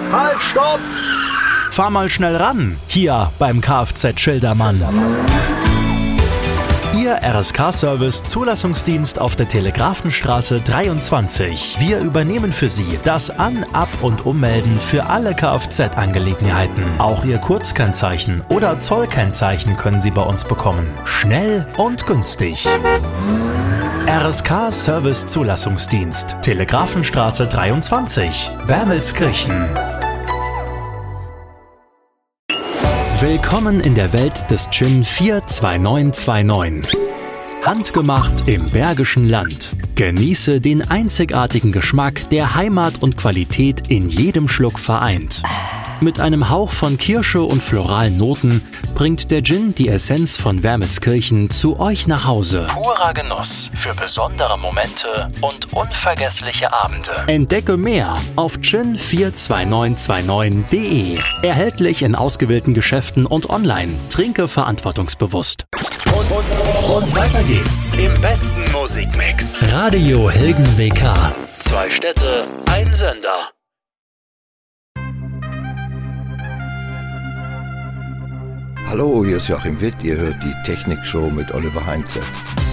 Halt, stopp! Fahr mal schnell ran, hier beim Kfz Schildermann. Ihr RSK-Service Zulassungsdienst auf der Telegrafenstraße 23. Wir übernehmen für Sie das An-, Ab- und Ummelden für alle Kfz-Angelegenheiten. Auch Ihr Kurzkennzeichen oder Zollkennzeichen können Sie bei uns bekommen. Schnell und günstig. RSK-Service Zulassungsdienst, Telegrafenstraße 23, Wermelskirchen. Willkommen in der Welt des Gin 42929. Handgemacht im Bergischen Land. Genieße den einzigartigen Geschmack, der Heimat und Qualität in jedem Schluck vereint. Mit einem Hauch von Kirsche und floralen Noten bringt der Gin die Essenz von Wermelskirchen zu euch nach Hause. Purer Genuss für besondere Momente und unvergessliche Abende. Entdecke mehr auf gin42929.de. Erhältlich in ausgewählten Geschäften und online. Trinke verantwortungsbewusst. Und weiter geht's im besten Musikmix. Radio Hilgen WK. 2 Städte, ein Sender. Hallo, hier ist Joachim Witt, ihr hört die Technikshow mit Oliver Heinze.